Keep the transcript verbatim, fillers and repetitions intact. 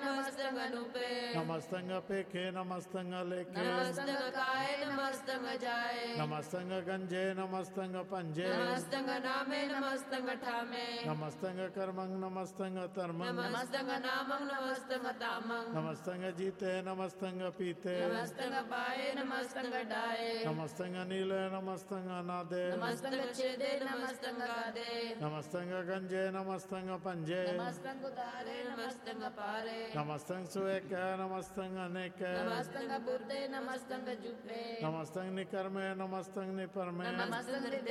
नमस्तंग अनुपे नमस्तंग पेखे नमस्तंग लेखे नमस्तंग काय नमस्तंग जाए नमस्तंग गंजे नमस्तंग पंजे नमस्तंग नामे नमस्तंग ठामे नमस्तंग कर्मंग नमस्तंग तर्मंग नमस्तंग नामंग नमस्तंग तामंग नमस्तंग जीते नमस्तंग पीते नमस्तंग पाए नमस्तंग डाए नमस्तंग नीले नमस्तंग अनादे नमस्तंग छेदे नमस्तंग गादे नमस्तंग गंजे नमस्तंग पंजे नमस्तंग उदारे नमस्तंग पारे नमस्तंग सुएक नमस्तंग अनेक नमस्तंग बुद्धे नमस्तंग जुपे नमस्तंग निकर्मे नमस्तंग निपरमे नमस्तंग